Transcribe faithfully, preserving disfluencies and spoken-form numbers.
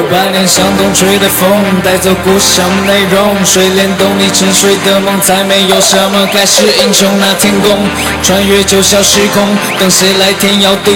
把脸向东吹的风带走故乡内容，水帘洞里沉睡的梦，再没有什么盖世英雄那天宫，穿越九霄时空，等谁来填要地